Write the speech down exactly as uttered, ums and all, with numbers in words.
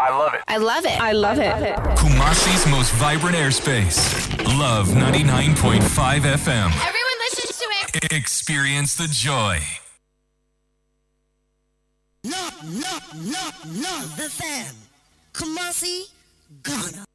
I love it. I love it. I love it. Kumasi's most vibrant airspace. Love ninety-nine point five F M. Everyone listens to it. Experience the joy. Love, love, love, love the fam. Kumasi, Ghana.